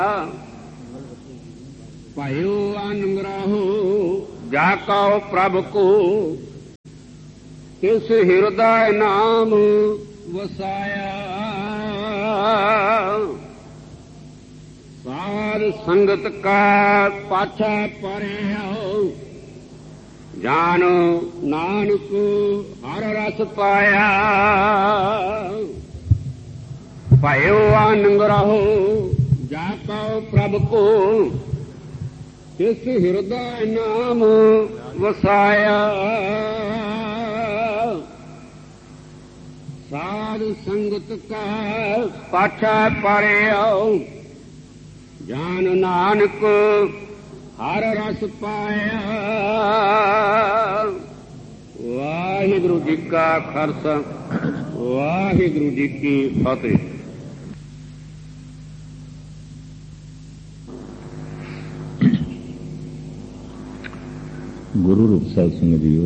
भयो अनुग्रहो जा कहो प्रभु को, तिस हृदय नाम वसाया। साध संगत का पाछा परे, जानो नानक हर रस पाया। भयो अनुग्रहो जा कहो प्रभु को, तिस हृदय नाम वसाया। साध संगत का पाछा परे, जान नानक हर रस पाया। वाहिगुरु जी का खालसा, वाहिगुरु जी की फतेह। गुरु रूप साध संगत जीओ,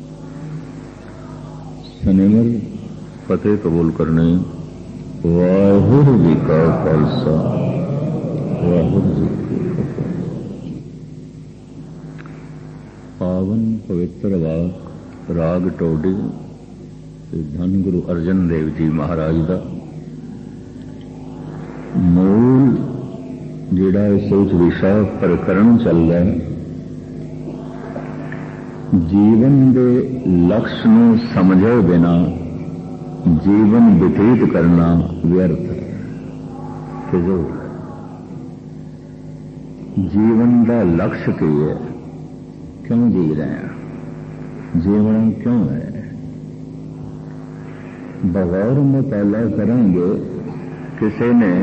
सनेमर फतेह कबूल करने। वाहिगुरु जी का खालसा, वाहिगुरु जी की फतेह। पावन पवित्र वाक राग टोडी धन गुरु अर्जन देव जी महाराज का मूल जिहड़ा इस विषय प्रकरण चल रहा है, जीवन के लक्ष्य ਨੂੰ ਸਮਝੇ बिना जीवन व्यतीत करना व्यर्थ है, फिजूल है। जीवन का लक्ष्य की है, क्यों जी रहे हैं, जीवन क्यों है। बगैर मुताला करेंगे किसी ने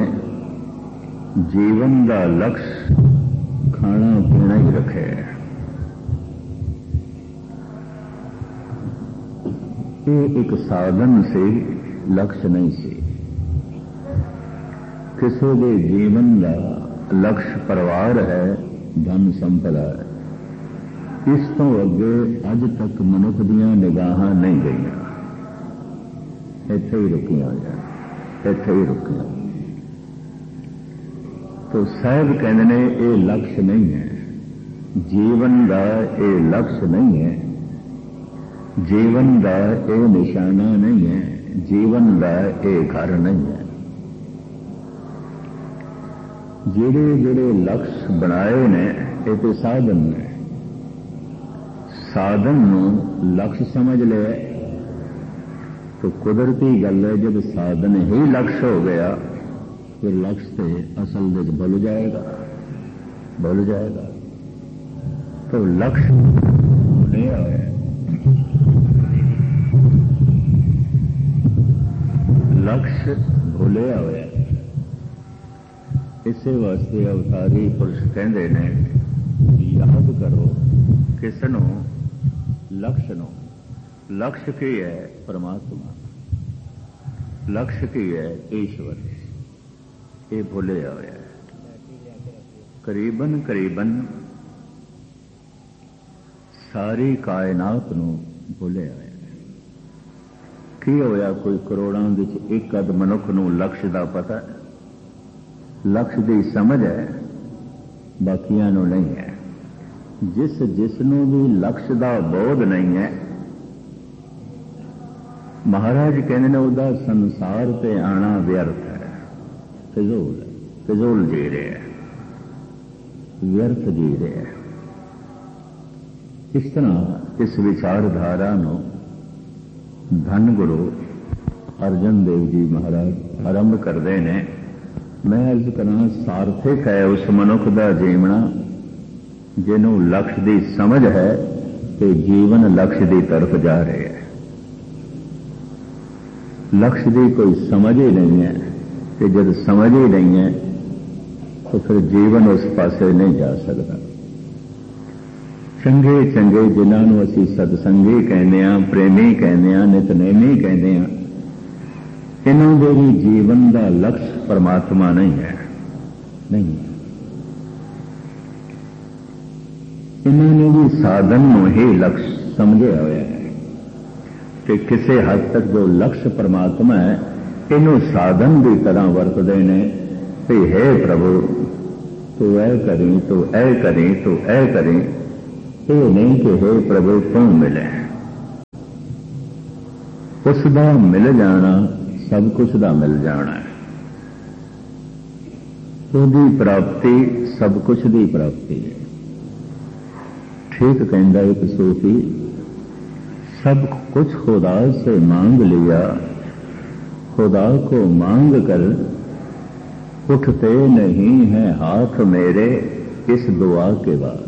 जीवन का लक्ष्य खाना पीना ही रखे है। ये एक साधन से लक्ष्य नहीं सी। किसी के जीवन का लक्ष्य परिवार है, धन संपदा है। इस तो अगे अज तक मनुख दियां निगाहां नहीं गईयां, इत्थे ही रुकियां जाए, इत्थे ही रुकियां। तो साहब कहते ने ये लक्ष्य नहीं है, जीवन का ये लक्ष्य नहीं है, जीवन का ये निशाना नहीं है, जीवन का ये घर नहीं है। जेड़े जेड़े लक्ष्य बनाए ने ये तो साधन ने, साधन नूं लक्ष्य समझ ले तो कुदरती गल है। जब साधन ही लक्ष्य हो गया फिर लक्ष्य तो असल में भुल जाएगा, भुल जाएगा। तो लक्ष्य नहीं आया, लक्ष्य भुलिया होया। इसे वास्ते अवतारी पुरुष कहते ने याद करो किस नूं, लक्ष्य नूं। लक्ष्य की है परमात्मा, लक्ष्य की है ईश्वर। ये भुलिया होया करीबन करीबन सारी कायनात नूं भुलिया होया। की होया, कोई करोड़ों विच एक अध मनुख नूं लक्ष्य का पता है, लक्ष्य की समझ है, बाकियां नूं नहीं है। जिसनों भी लक्ष्य का बोध नहीं है, महाराज कहते हैं उहदा संसार ते आना व्यर्थ है, फिजूल है, फिजूल जी रहे हैं, व्यर्थ जी रहे हैं। इस तरह इस विचारधारा नूं धन गुरु अर्जन देव जी महाराज आरंभ करते हैं। मैं अर्ज करा, सार्थक है उस मनुख का जीवना जिन्हों लक्ष्य की समझ है तो जीवन लक्ष्य की तरफ जा रहे हैं। लक्ष्य की कोई समझ ही नहीं है कि जब समझ ही नहीं है तो फिर जीवन उस पासे नहीं जा सकता। चंगे चंगे जिन्होंने असी सतसंगी कहने, प्रेमी कहने, नितनेमी कहने, इन्हों के भी जीवन का लक्ष्य परमात्मा नहीं है, नहीं है। इन्होंने भी साधन में ही लक्ष्य समझे हुए है कि किसी हद तक जो लक्ष्य परमात्मा है, इन्हों साधन की तरह वरतते हैं कि हे प्रभु तू ऐ करी, तू ऐ करी, तू ऐ करी, ये नहीं कि हे प्रभु तू मिले। उसका मिल जाना सब कुछ का मिल जाना है। उसकी प्राप्ति सब कुछ की प्राप्ति है। ठीक कहता एक सूफी, सब कुछ खुदा से मांग लिया, खुदा को मांग कर उठते नहीं हैं हाथ मेरे इस दुआ के बाद।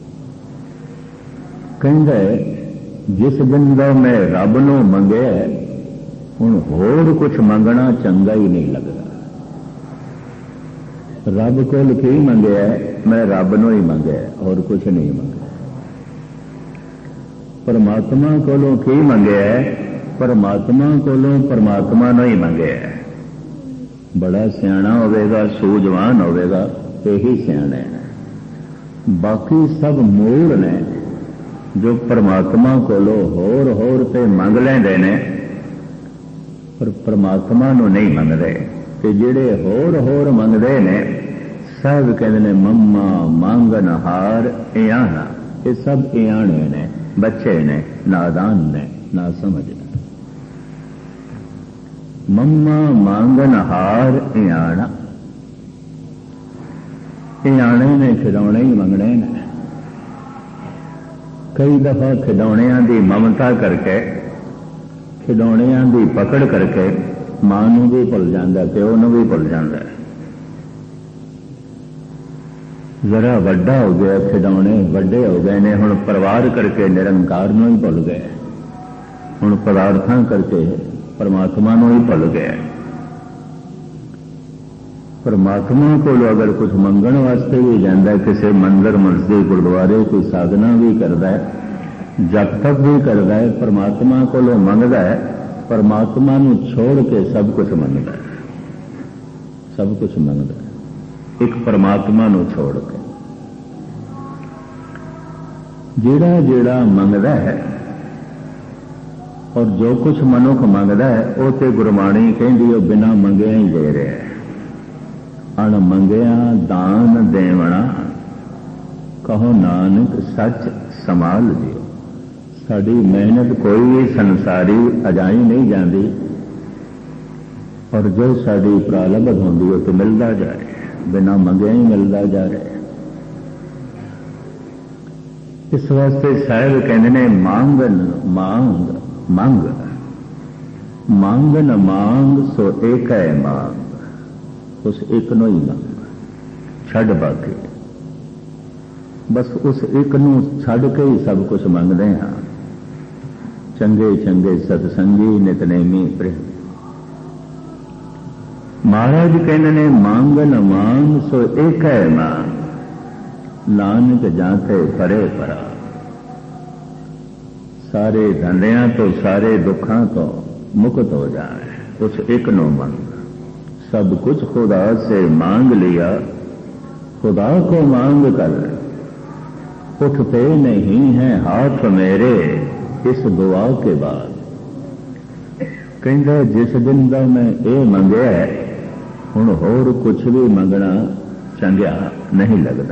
कहता जिस दिन का मैं रब नूं मंगे हुण होर कुछ मंगना चंगा ही नहीं लगता। रब कोल की मंगया, मैं रब नूं ही मंगया, और कुछ नहीं मंगया। परमात्मा कोलों की मंगया, परमात्मा कोलों परमात्मा नूं ही मंगया। बड़ा सियाणा होवेगा, सूझवान होवेगा, यही सियाणे ने। बाकी सब मूल ने जो परमात्मा कोलों होर ते मंग लेंदे ने, पर परमात्मा नूं नहीं मंगदे। ते जिहड़े होर मंगदे ने सब कहंदे ने मम्मा मंगन हार इयाना। ये सब इयाणे ने, बच्चे ने, नादान ने, ना समझ ने। मम्मा मंगन हार इयाना, इयाणे ने खिडौने ही मंगने ने। कई दफा खिडौणियां दी ममता करके, खिडौणियां दी पकड़ करके मां नूं भी भुल जांदा, प्यो नूं भी भुल जांदा। जरा वड्डा हो गया, खिडौने वड्डे हो गए ने, हुण परिवार करके निरंकार नूं ही भुल गए, हुण पदार्थां करके परमात्मा नूं ही भुल गए। परमात्मा को अगर कुछ मंगण वास्ते भी जाता है, किसी मंदिर मस्जिद गुरुद्वारे कोई साधना भी करता है, जप तप भी करता है, परमात्मा को मंगता है, परमात्मा नूं छोड़ के सब कुछ मंगता है, सब कुछ मंगता है एक परमात्मा नूं छोड़ के। जेड़ा जेड़ा मंगता है और जो कुछ मनुख मंगता है, वो तो गुरबाणी कहती है बिना मंगिया ही दे रहा है। अण मंगिया दान देवना, कहो नानक सच संभाल दियो। साड़ी मेहनत कोई भी संसारी अजाई नहीं जाती, और जो साड़ी प्रारब्ध होंदी है तो मिलता जा रहा है, बिना मंगिया ही मिलता जा रहा है। इस वास्ते साहिब कहते ने मांगन मांग मंग, मांगन मांग सो एक है मांग। उस एक नूं ही मंग, छड़ बाकी बस उस एक नूं छड़ के ही सब कुछ मंगते हैं। चंगे चंगे सतसंगी नितनेमी प्रेम। महाराज कहने ने मांगन मांग सो एक है मांग, नानक जाते परे परा। सारे धंधियां तो सारे दुखों तो मुक्त हो जाए, उस एक नूं मंग। सब कुछ खुदा से मांग लिया, खुदा को मांग कर उठते नहीं हैं हाथ मेरे इस दुआ के बाद। कहता जिस दिन का मैं ये मंगया हुण होर कुछ भी मंगना चंगिया नहीं लगता।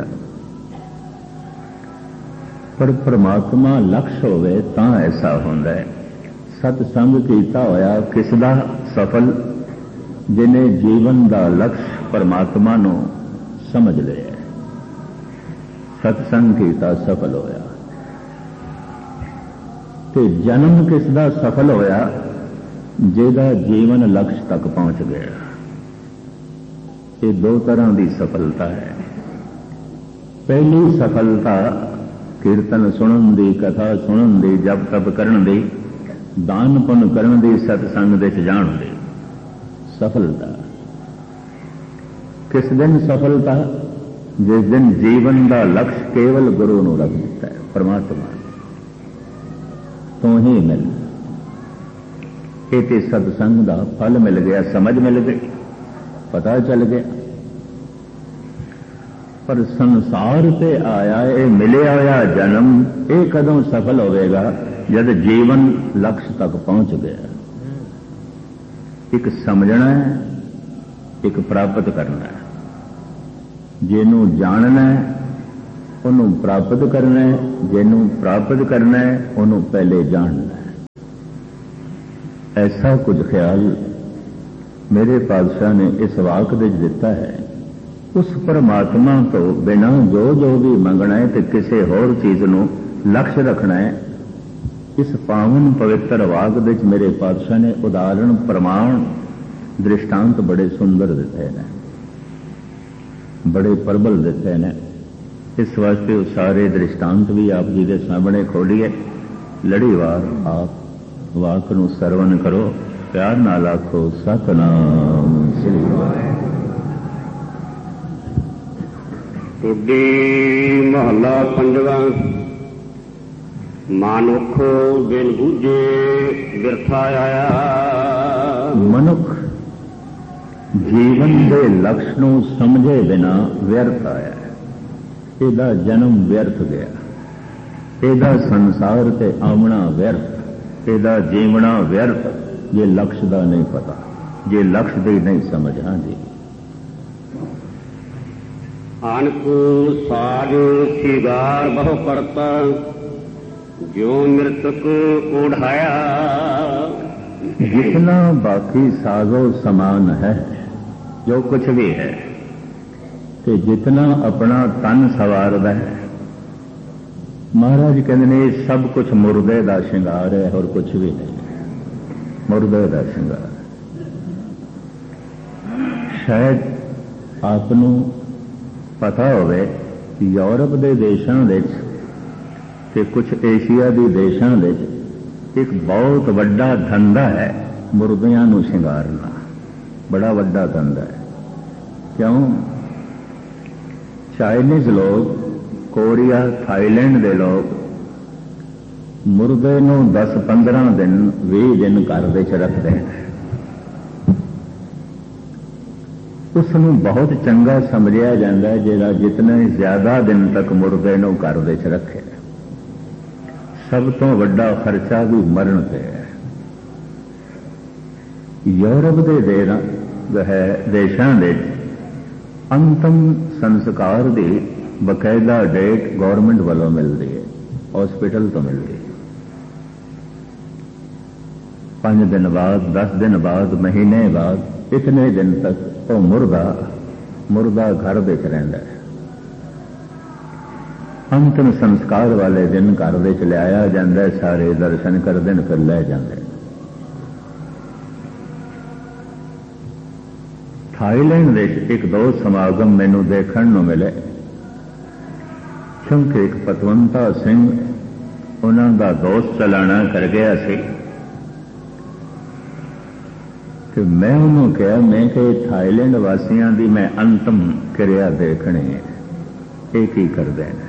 पर परमात्मा लक्ष्य होवे तां ऐसा होंदा है। सतसंग कीता होया किसदा सफल, जिन्हें जीवन का लक्ष्य परमात्मा नूं समझ लिया। सतसंग कीता सफल होया। ते जन्म किसदा सफल होया, जिहदा जीवन लक्ष्य तक पहुंच गया। ये दो तरह की सफलता है। पहली सफलता कीर्तन सुनन दी, कथा सुनन दी, जप तप करन दी, दान पुण्य करन दी, सतसंग दे च जाण दी सफलता। किस दिन सफलता? जिस दिन जीवन का लक्ष्य केवल गुरु नूं रख दिता है, परमात्मा तो ही मिल। ये सतसंग का फल मिल गया, समझ मिल गई, पता चल गया। पर संसार से आया ये मिलिया होया जन्म, ये कदों सफल होगा जब जीवन लक्ष्य तक पहुंच गया। एक समझना है, एक प्राप्त करना है। ਜਿਹਨੂੰ ਜਾਣਨਾ ਉਹਨੂੰ ਪ੍ਰਾਪਤ ਕਰਨਾ, ਜਿਹਨੂੰ ਪ੍ਰਾਪਤ ਕਰਨਾ ਉਹਨੂੰ ਪਹਿਲੇ ਜਾਣਨਾ। ਐਸਾ ਕੁਝ ਖਿਆਲ ਮੇਰੇ ਪਾਤਸ਼ਾਹ ਨੇ ਇਸ ਵਾਕ ਵਿੱਚ ਦਿੱਤਾ ਹੈ। ਉਸ ਪਰਮਾਤਮਾ ਤੋਂ ਬਿਨਾਂ ਜੋ ਜੋ ਵੀ ਮੰਗਣਾ ਹੈ ਤੇ ਕਿਸੇ ਹੋਰ ਚੀਜ਼ ਨੂੰ ਲਕਸ਼ ਰੱਖਣਾ ਹੈ, ਇਸ ਪਾਵਨ ਪਵਿੱਤਰ ਵਾਕ ਵਿੱਚ ਮੇਰੇ ਪਾਤਸ਼ਾਹ ਨੇ ਉਦਾਹਰਣ, ਪ੍ਰਮਾਣ, ਦ੍ਰਿਸ਼ਟਾਂਤ ਬੜੇ ਸੁੰਦਰ ਦਿੱਤੇ ਨੇ, ਬੜੇ ਪ੍ਰਬਲ ਦਿੱਤੇ ਨੇ। ਇਸ ਵਾਸਤੇ ਉਹ ਸਾਰੇ ਦ੍ਰਿਸ਼ਟਾਂਤ ਵੀ ਆਪ ਜੀ ਦੇ ਸਾਹਮਣੇ ਖੋਲੀਏ। ਲੜੀਵਾਰ ਆਪ ਵਾਕ ਨੂੰ ਸਰਵਨ ਕਰੋ, ਪਿਆਰ ਨਾਲ ਆਖੋ ਸਤਿਨਾਮ ਸ੍ਰੀ ਵਾਹਿਗੁਰੂ। ਟੁੱਡੀ ਮਹੱਲਾ ਪੰਜਵਾਂ। ਮਨੁੱਖ ਬਿਨ ਬੁੱਝੇ ਬਿਰਥਾ ਆਇਆ। ਮਨੁੱਖ ਜੀਵਨ ਦੇ ਲਕਸ਼ ਨੂੰ ਸਮਝੇ ਬਿਨਾ ਵਿਅਰਥ ਆਇਆ। ਇਹਦਾ ਜਨਮ ਵਿਅਰਥ ਗਿਆ, ਇਹਦਾ ਸੰਸਾਰ ਤੇ ਆਉਣਾ ਵਿਅਰਥ, ਇਹਦਾ ਜੀਵਣਾ ਵਿਅਰਥ, ਜੇ ਲਕਸ਼ ਦਾ ਨਹੀਂ ਪਤਾ, ਜੇ ਲਕਸ਼ ਦੀ ਨਹੀਂ ਸਮਝ। ਹਾਂਜੀ, ਆਨਕ ਸਾਜ ਸ਼ਿਗਾਰ ਬਹੁ ਕਰਤਾ, ਜੋ ਮ੍ਰਿਤਕ ਉਠਾਇਆ। जितना बाकी साजो समान है, जो कुछ भी है, ਤੇ जितना अपना तन सवारदा है, महाराज कहते ने सब कुछ मुर्दे का श्रृंगार है और कुछ भी नहीं। मुर्दे का श्रृंगार शायद आपनू पता होवे कि यूरोप के देशों ते कुछ एशिया के देशों एक बहुत वड्डा धंधा है मुर्दियां नूं शिंगारना, बड़ा वड्डा धंधा है। क्यों? चाइनीज लोग, कोरिया, थाईलैंड के लोग मुर्दे नूं 10-15 दिन 20 दिन घर विच रखते हैं। उसनूं बहुत चंगा समझिया जाता है जिहड़ा जितने ज्यादा दिन तक मुर्दे नूं घर विच रखे। सब तो वड्डा खर्चा भी मरण पे है। यूरोप के देशों के अंतिम संस्कार की बकायदा डेट गौरमेंट वालों मिलती है, हॉस्पिटल तो मिलती है। 5 दिन बाद, 10 दिन बाद, महीने बाद, इतने दिन तक तो मुर्दा घर विच रहिंदा है। अंतिम संस्कार वाले दिन घर विच लिया जाता है, सारे दर्शन करते हैं, फिर लै जाते। थाईलैंड में एक दो समागम मैनू देखने को मिले, क्योंकि एक पतवंता सिंह उन्हों का दोस्त चलाना कर गया सी। कि मैं उन्होंने कहा, मैं कि थाईलैंड वासियों की मैं अंतिम क्रिया देखनी है, ये की करते हैं,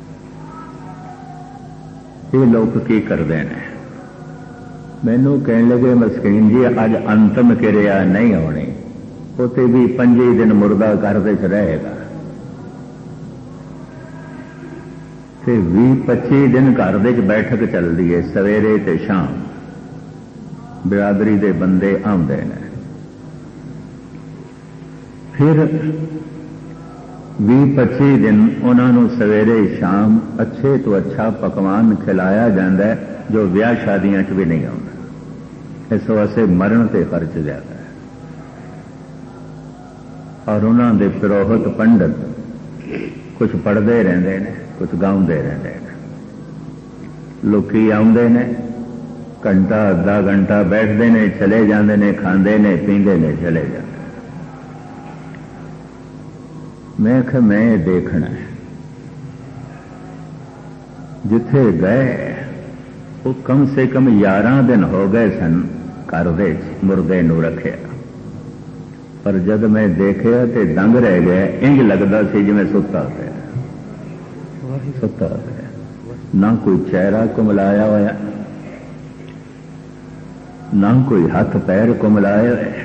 ये लोग की करते हैं। मैनू कह लगे, मस्कीन जी अज अंतिम क्रिया नहीं होनी, उते भी 5 दिन मुर्दा घर विच रहेगा, ते 20-25 दिन घर विच बैठक चलती है, सवेरे ते शाम बिरादरी दे बंदे आउंदे ने। फिर 20-25 दिन उन्होंने सवेरे शाम अच्छे तो अच्छा पकवान खिलाया जाता है, जो ब्याह शादियां च भी नहीं आता। इस वास्ते मरण ते खर्च ज्यादा है। और उन्होंने पुरोहित पंडित कुछ पढ़ते रहते हैं, कुछ गाउंदे रहते हैं। लोकी आउंदे ने, घंटा आधा घंटा बैठते ने, चले जाते ने, खाते ने, पींदे ने, चले जाते। मैं कहा मैं देखना है। जिथे गए वो कम से कम 11 दिन हो गए सन घर विच मुर्दे नूं रखे, पर जब मैं देखा तो दंग रह गया। इंज लगता सी जिवें सुता पिया, सुता पिया, ना कोई चेहरा कुमलाया होया, ना कोई हाथ पैर कुमलाया है।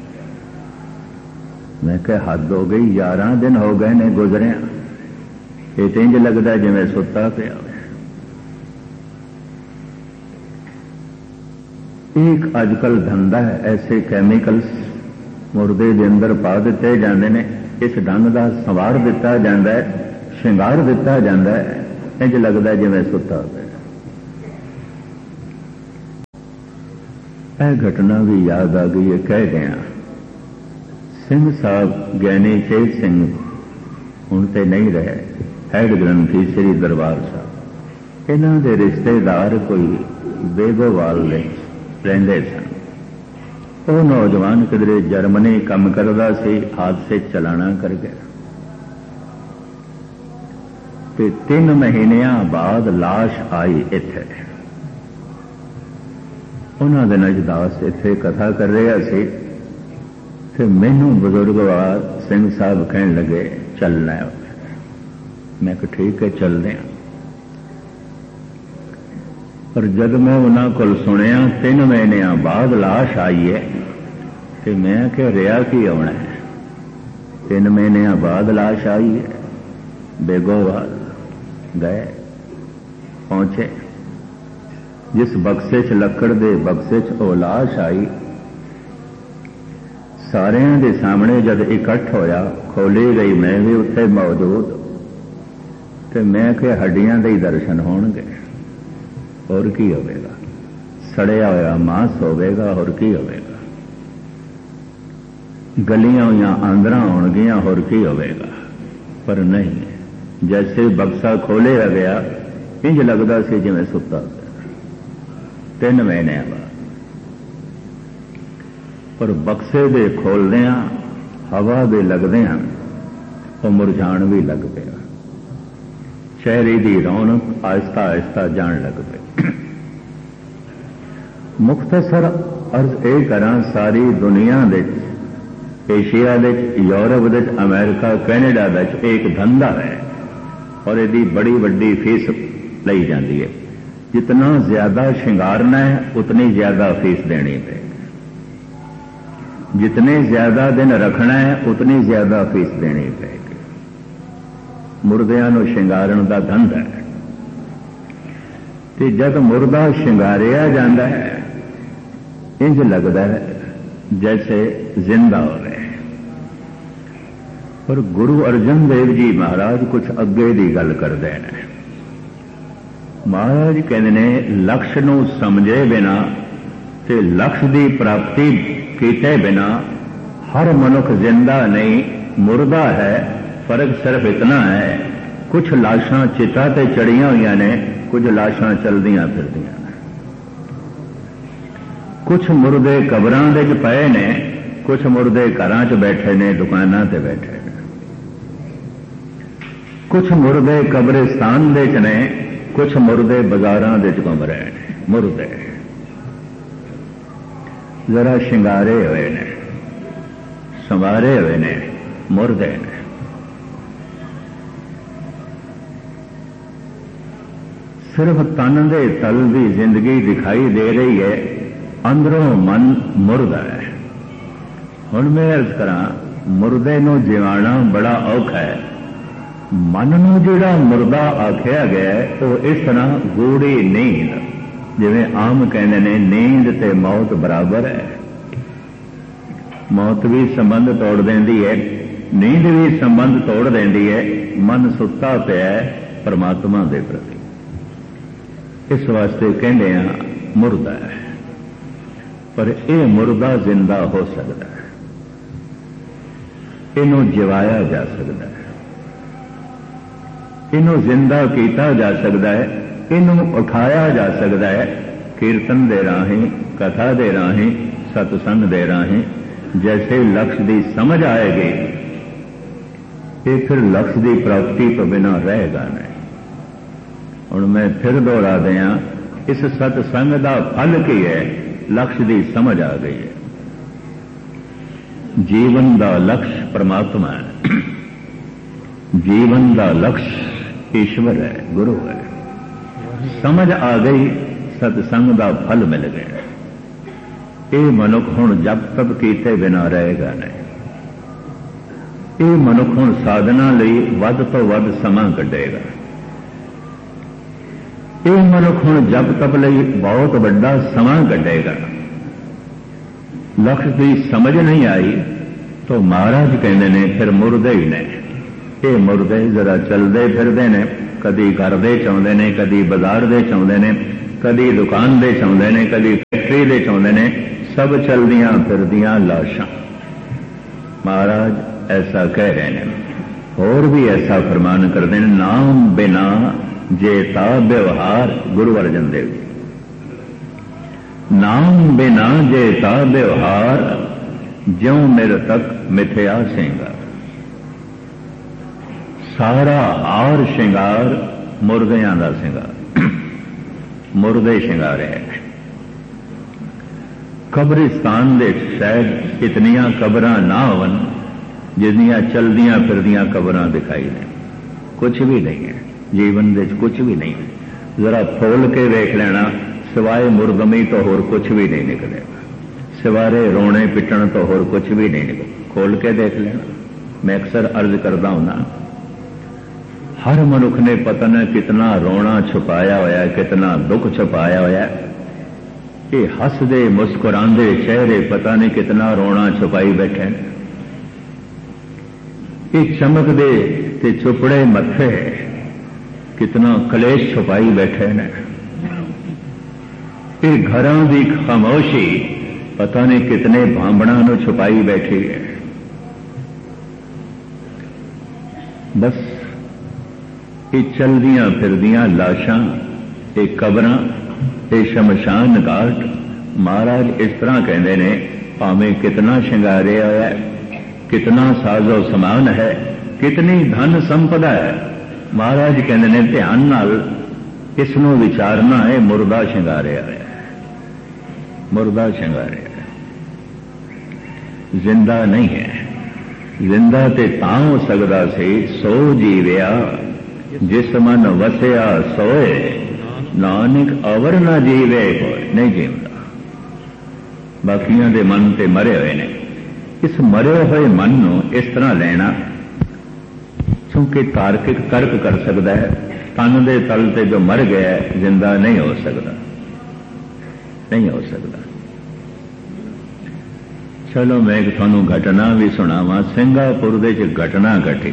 मैं कहा हद हो गई, 11 दिन हो गए ने गुजरिया, ये तो इंज लगता जिवें सुता पिया। एक अजकल धंधा है, ऐसे कैमिकल्स मुर्दे के अंदर पा दिते जाते हैं इस ढंग का संवार दिता जाता है, श्रृंगार दिता जाता है, इंज लगता जिवें सुता पिया। यह घटना भी याद आ गई है, कह गया सिंह साहब ज्ञानी चेत सिंह हुण ते नहीं रहे, हैड ग्रंथी श्री दरबार साहब। इन्हां दे रिश्तेदार कोई बेगोवाल दे रहिंदे सन। वो नौजवान किधरे जर्मनी काम करदा सी, हादसे चलाना कर गया ते 3 महीनिਆਂ बाद लाश आई इत्थे। उन्हां दे नजदास इत्थे कथा कर रहा सी ते मैनू बुजुर्गवार सिंह साहब कहन लगे चलना है। मैं कहा ठीक है चलते हैं। पर जब मैं उन्होंने को सुनिया 3 महीनिਆਂ बाद लाश आई है तो मैं क्या रिया की आना है। 3 महीनिਆਂ बाद लाश आई है। बेगोवाल गए, पहुंचे, जिस बक्से च लकड़ दे बक्से च वो लाश आई, सारिਆਂ ਦੇ सामने जब इकट्ठ होया, खोली गई, मैं भी उत्थे मौजूद तो मैं क्या हड्डियां दे दर्शन होणगे, और की होवेगा, सड़िया होया मांस होवेगा, और की होवेगा, गलियां हुई आंदरां होणगियां, और की होवेगा। पर नहीं, जैसे बक्सा खोलिया गया इंज लगता सी जिवें सुता। 3 महीने बाद पर बक्से दे खोलदियां हवा दे लगदियां और मुरझाण भी लग पिया। चेहरे की रौनक आहिस्ता आहिस्ता जान लग पई। मुख्तसर अर्ज ये करा, सारी दुनिया दे, एशिया दे, यूरोप दे, अमेरिका, कैनेडा दे एक धंधा है और यदि बड़ी वड्डी फीस लई जाती है। जितना ज्यादा श्रृंगारना है उतनी ज्यादा फीस देनी है, जितने ज्यादा दिन रखना है उतनी ज्यादा फीस देनी पड़ेगी। मुर्दियां नूं श्रृंगारन का धंधा है ते जब मुर्दा श्रृंगारिया जाता है इंज लगता है जैसे जिंदा हो रहे। पर गुरु अर्जन देव जी महाराज कुछ अगे की गल करते हैं। महाराज कहते ने लक्ष्य नूं समझे बिना ते लक्ष्य की प्राप्ति कीते बिना हर मनुख जिंदा नहीं, मुर्दा है। फर्क सिर्फ इतना है, कुछ लाशां चिता ते चढ़िया हुई ने, कुछ लाशां चलदियां फिरदियां ने, कुछ मुर्दे कबरां दे च पए ने, कुछ मुर्दे घरां च बैठे ने, दुकानां ते बैठे ने, कुछ मुर्दे कब्रिस्तान दे च ने, कुछ मुर्दे बाजारां दे च घुम रहे ने। मुर्दे जरा श्रृंगारे हुए ने, संवारे हुए ने, मुर्दे ने। सिर्फ तन दे तल की जिंदगी दिखाई दे रही है, अंदरों मन मुर्दा है। हुण मैं अर्ज करा, मुर्दे नूं जिवाना बड़ा औखा है। मन नूं जिहड़ा मुर्दा आख्या गया है वो इस तरह गूढ़ी नींद, जिवें आम कहते ने नींद ते मौत बराबर है। मौत भी संबंध तोड़ देंदी है, नींद भी संबंध तोड़ देंदी है। मन सुता पिया है परमात्मा दे प्रति, इस वास्ते कहते हैं मुर्दा है। पर यह मुर्दा जिंदा हो सकता है, इनू जिवाया जा सकता है, इनू जिंदा किया जा सकता है, इनू उठाया जा सकता है। कीर्तन दे राही, कथा दे राही, सत्संग दे राही। जैसे लक्ष्य की समझ आएगी ये फिर लक्ष्य की प्राप्ति तो बिना रहेगा नहीं। और मैं फिर दोहरा दिया, इस सत्संग का फल की है, लक्ष्य की समझ आ गई है। जीवन का लक्ष्य परमात्मा है, जीवन का लक्ष्य ईश्वर है, गुरु है। समझ आ गई, सत्संग का फल मिल गया। ये मनुख हुण जप तप कीते बिना रहेगा नहीं। ये मनुख हुण साधना लई वध तो वध समा कढेगा। ये मनुख हुण जप तप लई बहुत बड़ा समा कढेगा। लक्ष्य की समझ नहीं आई तो महाराज कहते ने फिर मुरदे ही ने, ये मुरदे जरा चलते फिरते ने, कदी घर दे चाहते ने, कदी बाजार दे चाहते ने, कदी दुकान दे चाहते ने, कदी फैक्ट्री दे चाहते ने, सब चलदियां फिरदियां लाशां। महाराज ऐसा कह रहे हैं। और भी ऐसा फरमान करते हैं, नाम बिना जेता व्यवहार, गुरु अर्जन देव जी, नाम बिना जेता व्यवहार, ज्यों मेरे तक मिथ्या श्रृंगार। सारा हार श्रृंगार मुर्दियां का श्रृंगार, मुर्दे श्रृंगार है। कब्रिस्तान दे शायद इतनियां कबरां ना होवन जितनियां चलदियां फिरदियां कबरां दिखाई दें। कुछ भी नहीं है जीवन दे, कुछ भी नहीं है। जरा फोल के देख लेना, सिवाय मुर्दमी तो होर कुछ भी नहीं निकलेगा, सिवाय रोने पिटण तो होर कुछ भी नहीं निकलेगा। खोल के देख लेना। मैं अक्सर अर्ज करता हूं ना, हर मनुख ने पता न कितना रोना छुपाया होया, कितना दुख छुपाया होया। ये हसदे मुस्कुरांदे चेहरे पता नहीं कितना रोना छुपाई बैठे हैं। ये चमकदे ते चुपड़े मथे कितना कलेश छुपाई बैठे ने। ये घरां दी खामोशी पता नहीं कितने भांबड़ां नूं छुपाई बैठी है। बस ये चलदियां फिरदियां लाशां, ये कबरां, ये शमशान घाट। महाराज इस तरह कहते ने, भावें कितना श्रृंगारिया है, कितना साजो समान है, कितनी धन संपदा है, महाराज कहते ने ध्यान नाल इसनों विचारना है, मुर्दा श्रृंगारिया है, मुर्दा श्रृंगारिया है, जिंदा नहीं है। जिंदा ते तां हो सकदा सी सो जीविया, जिस मन वसिया सोए, नानक अवर ना जीवे कोई, नहीं जीवदा। बाकियां दे मन ते मरे हुए ने। इस मरे हुए मन नूं इस तरह लेना, क्योंकि तार्किक तर्क कर सकता है, तन दे तल ते जो मर गया जिंदा नहीं हो सकता, नहीं हो सकता। चलो मैं एक थानू घटना भी सुनावा। सिंगापुर दे च घटना घटी।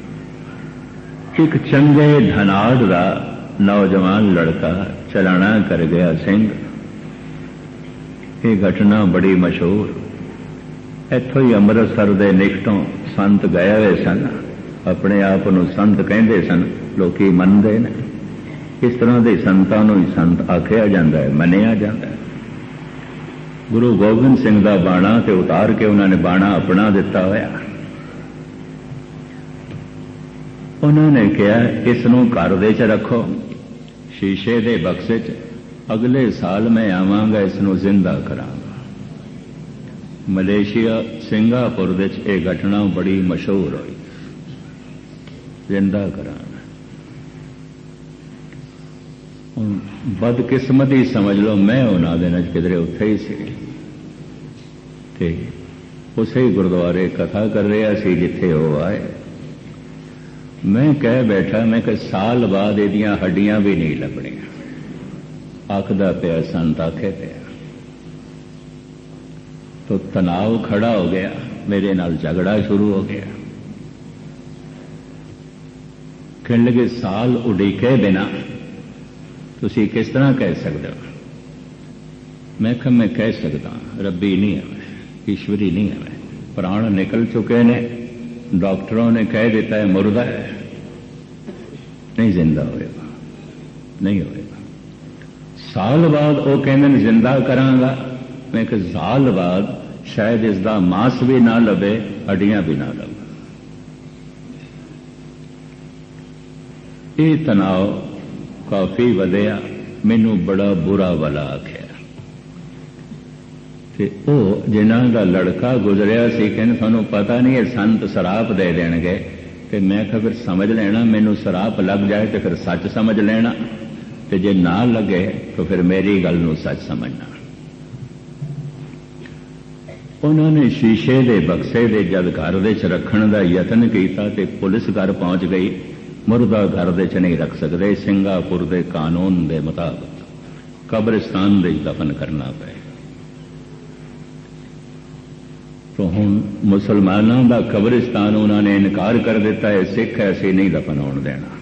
एक चंगे धनाड़ दा नौजवान लड़का चलाना कर गया सिंह। ये घटना बड़ी मशहूर। इत्थों ही अमृतसर दे निकटों संत गए हुए सन, अपने आप को संत कहते सन, लोग मनते हैं। इस तरह के संतां नूं ही संत आखिया जाता है, मनिया जाता है। गुरु गोबिंद सिंह का बाणा ते उतार के उन्होंने बाणा अपना दिता होया। उन्होंने कहा इसनों घर दे च रखो, शीशे दे बक्से च, अगले साल मैं आवांगा इसनों जिंदा करांगा। मलेशिया सिंगापुर दे च यह घटना बड़ी मशहूर हुई, जिंदा करांगा। बदकिस्मती समझ लो, मैं उन्होंने दिन किधरे उत्थे ही सी, उसे ही गुरुद्वारे कथा कर रहा सी जिथे वो आए। मैं कह बैठा, मैं कि साल बाद एदियां हड्डियां भी नहीं लभणियां। आखदा पिया संत आखे पिया। तो तनाव खड़ा हो गया, मेरे नाल झगड़ा शुरू हो गया। कहने लगे साल उड़ीके बिना तुसी किस तरह कह सकते हो? मैं कहा मैं कह सकता, रब्बी नहीं है मैं, ईश्वरी नहीं है मैं। प्राण निकल चुके ने, डॉक्टरों ने कह दिता है मुर्दा है, नहीं जिंदा होएगा, नहीं होएगा। साल बाद वो कहते जिंदा करांगा। मैं कहा साल बाद शायद इसका मांस भी ना लभे, हड्डियां भी ना लभे। ये तनाव काफी वधिया, मैनू बड़ा बुरा वाला आख्या। जिन्हों का लड़का गुजरिया सी, कहने थानू पता नहीं है संत शराप दे देंगे। तो मैं कहा फिर समझ लेना, मैनू शराप लग जाए तो फिर सच समझ लेना, तो जे ना लगे तो फिर मेरी गल नू सच समझना। उन्होंने शीशे के बक्से दे जब घर दे च रखण का यतन किया तो पुलिस घर पहुंच गई। मुर्दा घर दे च नहीं रख सकते, सिंगापुर के कानून के मुताबिक कब्रिस्तान दे दफन करना पे। तो हुण मुसलमानों का कब्रिस्तान उन्होंने इनकार कर दिता है, सिख ऐसे नहीं दफन होने देना।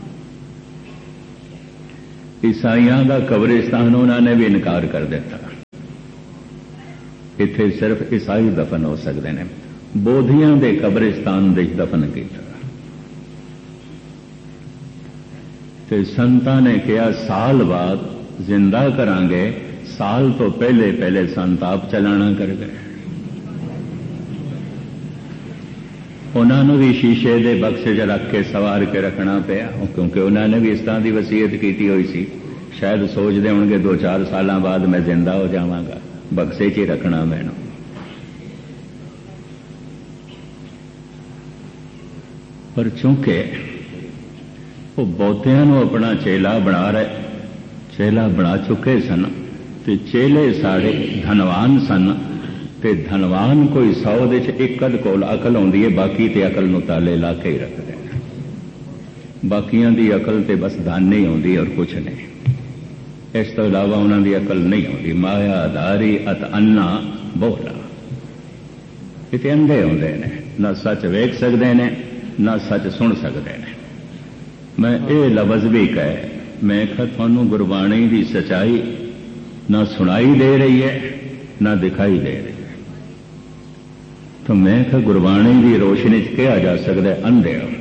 ईसाइयों का कब्रिस्तान उन्होंने भी इनकार कर दिता, इत्थे सिर्फ ईसाई दफन हो सकते हैं। बोधियां के कब्रिस्तान दे दफन किया ते संतां ने कहा साल बाद जिंदा करांगे, साल तो पहले पहले संत आप चलाना कर गए। उन्होंने भी शीशे के बक्से च रख के सवार के रखना पिया, क्योंकि उन्होंने भी इस तरह की वसीयत की हुई सी। शायद सोचते होंगे 2-4 साल बाद मैं जिंदा हो जावांगा, बक्से च ही रखना मैनू। पर चूंकि वो बहुतियां नूं अपना चेला बना चुके सन, ते चेले साढ़े धनवान सन, ते धनवान कोई 100 दे एक अध कोल अकल आउंदी है, बाकी ते अकल नूं ताले ला के ही रखते हैं। बाकियां दी अकल ते बस धन ही आउंदी और कुछ नहीं, इस तो इलावा उन्हां दी अकल नहीं आउंदी। माया धारी अत अन्ना बोला, इत्थे अंधे आउंदे ने, ना सच वेख सकते ने ना सच सुन सकते हैं। मैं ये लफ्ज भी कहे, मैं कहा थानू गुरबाणी की सच्चाई ना सुनाई दे रही है ना दिखाई दे रही है, तो मैं कहा गुरबाणी की रोशनी च कहा जा सकता है अंधे हो।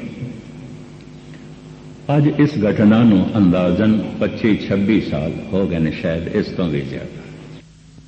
अज इस घटना नूं अंदाजन 25-26 साल हो गए ने, शायद इस तो भी ज्यादा।